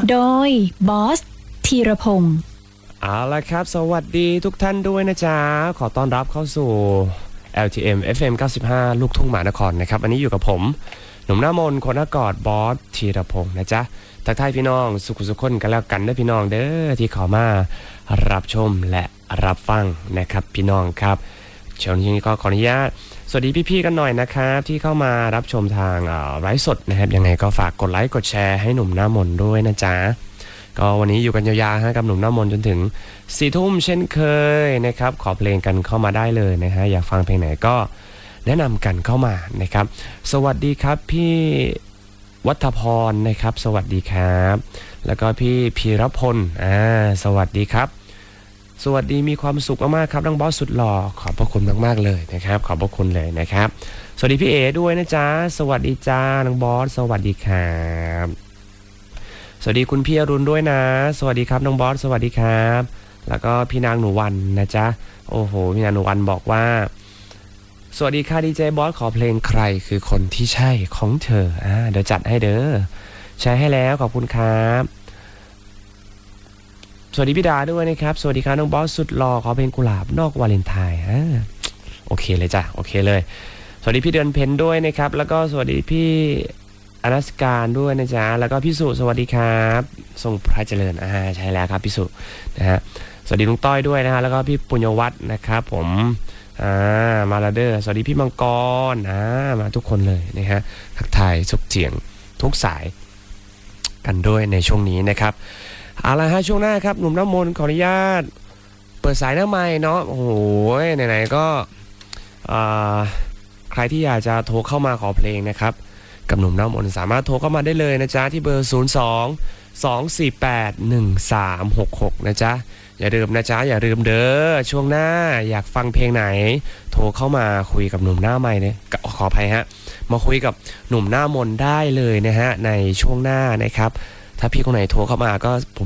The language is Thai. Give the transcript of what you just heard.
โดยบอสธีรพงศ์เอาละครับสวัสดีทุกท่านด้วยนะจ๊ะขอต้อนรับเข้าสู่ LTM FM 95 ลูกทุ่งมหานครนะครับอันนี้อยู่กับผมหนุ่มหน้ามนคนหน้ากอดบอสธีรพงศ์นะจ๊ะทักทายพี่น้องสุขสุขคนกันแล้วกันนะพี่น้องเด้อที่เข้ามารับชมและรับฟังนะครับพี่น้องครับเช้านี้ก็ขออนุญาตสวัสดีพี่ๆกันหน่อยนะครับที่เข้ามารับชมทางไลฟ์สดนะครับยังไงก็ฝากกดไลค์กดแชร์ให้หนุ่มหน้ามนด้วยนะจ๊ะก็วันนี้อยู่กันยาวๆกับหนุ่มหน้ามนจนถึง4 ทุ่มเช่นเคยนะครับขอเพลงกันเข้ามาได้เลยนะฮะอยากฟังเพลงไหนก็แนะนำกันเข้ามานะครับสวัสดีครับพี่วัฒพรนะครับสวัสดีครับแล้วก็พี่พีรพลสวัสดีครับสวัสดีมีความสุขมากๆครับน้องบอสสุดหล่อขอบพระคุณมากๆเลยนะครับขอบพระคุณเลยนะครับสวัสดีพี่เอด้วยนะจ๊ะสวัสดีจ้าน้องบอสสวัสดีครับสวัสดีคุณพี่อรุณด้วยนะสวัสดีครับน้องบอสสวัสดีครับแล้วก็พี่นางหนูวันนะจ๊ะโอ้โหพี่นางหนูวันบอกว่าสวัสดีค่ะดีเจบอสขอเพลงใครคือคนที่ใช่ของเธอเดี๋ยวจัดให้เด้อใช้ให้แล้วขอบคุณครับสวัสดีพี่ดาด้วยนะครับสวัสดีครับน้องบอสสุดหล่อขอเพลงกุหลาบนอกวาเลนไทน์โอเคเลยจ้ะโอเคเลยสวัสดีพี่เดือนเพ็ญด้วยนะครับแล้วก็สวัสดีพี่อนัสการด้วยนะจ๊ะแล้วก็พี่สุสวัสดีครับทรงพระเจริญใช่แล้วครับพี่สุนะฮะสวัสดีลุงต้อยด้วยนะฮะแล้วก็พี่ปุญญวัฒน์นะครับผมมาลาเดอร์สวัสดีพี่มังกรมาทุกคนเลยนะฮะทักทายสุขเจียงทุกสายกันด้วยในช่วงนี้นะครับเอาละฮะช่วงหน้าครับหนุ่มน้ำมนต์ขออนุญาตเปิดสายหน้าไมค์เนาะโอ้โหไหนๆก็ใครที่อยากจะโทรเข้ามาขอเพลงนะครับกับหนุ่มน้ำมนต์สามารถโทรเข้ามาได้เลยนะจ๊ะที่เบอร์02-248-1366นะจ๊ะอย่าลืมนะจ๊ะอย่าลืมเด้อช่วงหน้าอยากฟังเพลงไหนโทรเข้ามาคุยกับหนุ่มหน้าไมค์เนี่ยขออภัยฮะมาคุยกับหนุ่มหน้ามนต์ได้เลยนะฮะในช่วงหน้านะครับถ้าพี่คนไหนโทรเข้ามาก็ผม